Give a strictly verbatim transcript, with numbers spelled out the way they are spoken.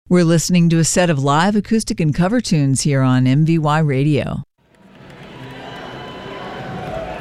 We're listening to a set of live acoustic and cover tunes here on M V Y Radio.